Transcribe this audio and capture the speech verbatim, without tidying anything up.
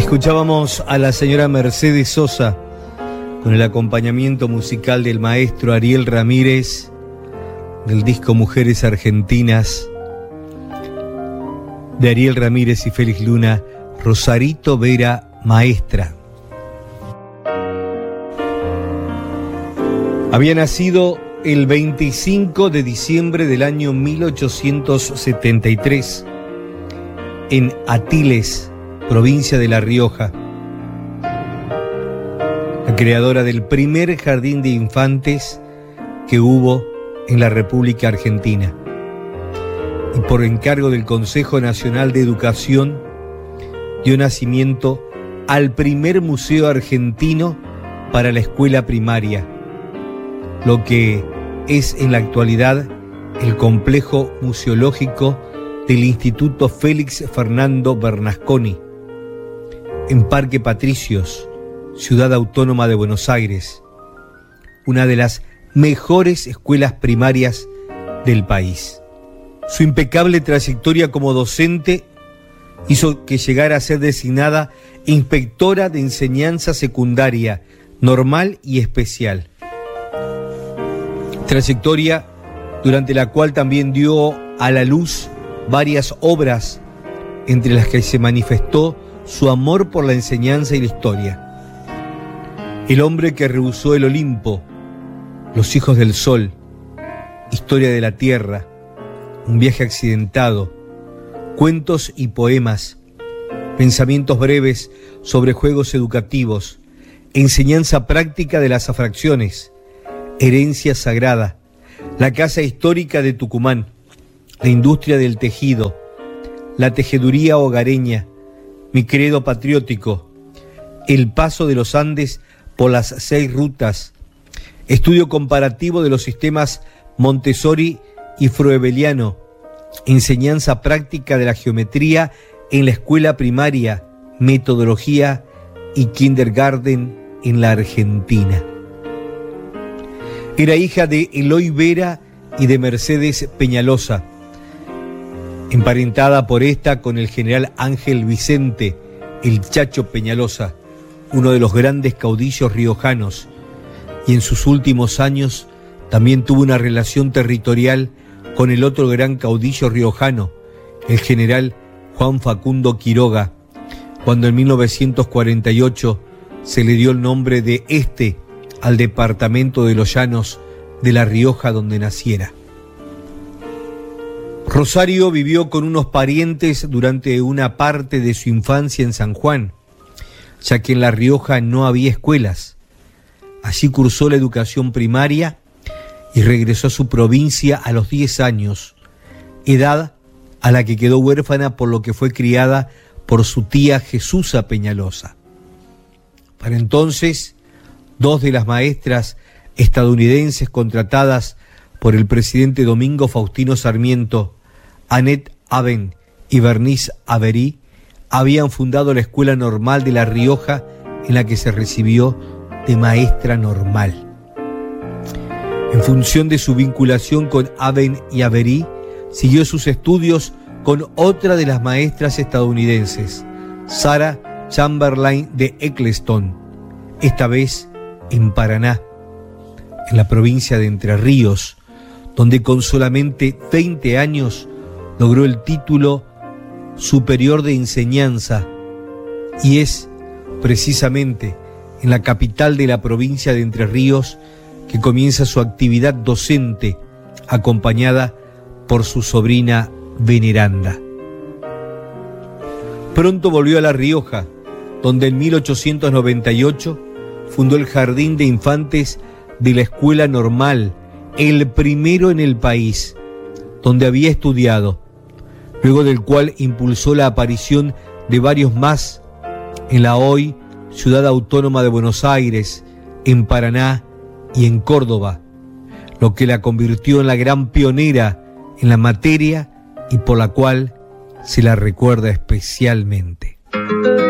Escuchábamos a la señora Mercedes Sosa con el acompañamiento musical del maestro Ariel Ramírez del disco Mujeres Argentinas de Ariel Ramírez y Félix Luna, Rosarito Vera Maestra. Había nacido el veinticinco de diciembre del año mil ochocientos setenta y tres en Atiles, provincia de La Rioja, la creadora del primer jardín de infantes que hubo en la República Argentina, y por encargo del Consejo Nacional de Educación dio nacimiento al primer museo argentino para la escuela primaria, lo que es en la actualidad el complejo museológico del Instituto Félix Fernando Bernasconi, en Parque Patricios, Ciudad Autónoma de Buenos Aires, una de las mejores escuelas primarias del país. Su impecable trayectoria como docente hizo que llegara a ser designada inspectora de enseñanza secundaria, normal y especial. Trayectoria durante la cual también dio a la luz varias obras, entre las que se manifestó su amor por la enseñanza y la historia. El hombre que rehusó el Olimpo, Los hijos del sol, Historia de la tierra, Un viaje accidentado, cuentos y poemas, pensamientos breves sobre juegos educativos, enseñanza práctica de las afracciones, herencia sagrada, la casa histórica de Tucumán, la industria del tejido, la tejeduría hogareña, mi credo patriótico, el paso de los Andes por las seis rutas, estudio comparativo de los sistemas Montessori y Froebeliano, enseñanza práctica de la geometría en la escuela primaria, metodología y kindergarten en la Argentina. Era hija de Eloy Vera y de Mercedes Peñalosa, emparentada por esta con el general Ángel Vicente, el Chacho Peñalosa, uno de los grandes caudillos riojanos, y en sus últimos años también tuvo una relación territorial con el otro gran caudillo riojano, el general Juan Facundo Quiroga, cuando en mil novecientos cuarenta y ocho se le dio el nombre de este al departamento de los Llanos de La Rioja donde naciera. Rosario vivió con unos parientes durante una parte de su infancia en San Juan, ya que en La Rioja no había escuelas. Allí cursó la educación primaria y regresó a su provincia a los diez años, edad a la que quedó huérfana por lo que fue criada por su tía Jesusa Peñalosa. Para entonces, dos de las maestras estadounidenses contratadas por el presidente Domingo Faustino Sarmiento, Annette Aben y Bernice Avery, habían fundado la Escuela Normal de La Rioja, en la que se recibió de maestra normal. En función de su vinculación con Aben y Avery, siguió sus estudios con otra de las maestras estadounidenses, Sarah Chamberlain de Eccleston, esta vez en Paraná, en la provincia de Entre Ríos, donde con solamente veinte años logró el título superior de enseñanza, y es precisamente en la capital de la provincia de Entre Ríos que comienza su actividad docente, acompañada por su sobrina veneranda. Pronto volvió a La Rioja, donde en mil ochocientos noventa y ocho fundó el Jardín de Infantes de la Escuela Normal, el primero en el país, donde había estudiado, luego del cual impulsó la aparición de varios más en la hoy Ciudad Autónoma de Buenos Aires, en Paraná y en Córdoba, lo que la convirtió en la gran pionera en la materia y por la cual se la recuerda especialmente.